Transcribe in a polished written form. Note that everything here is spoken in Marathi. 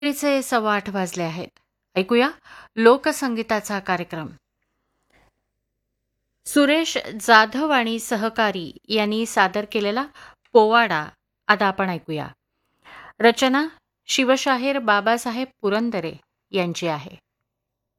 रात्रीचे 8:15 वाजले आहेत. ऐकूया लोकसंगीताचा कार्यक्रम. सुरेश जाधव आणि सहकारी यांनी सादर केलेला पोवाडा आता आपण ऐकूया. रचना शिवशाहीर बाबासाहेब पुरंदरे यांची आहे.